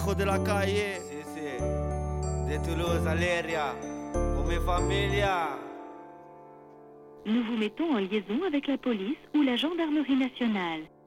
de la calle. Sí, sí. De Toulouse, Aléria. Pour mes familias. Nous vous mettons en liaison avec la police ou la gendarmerie nationale.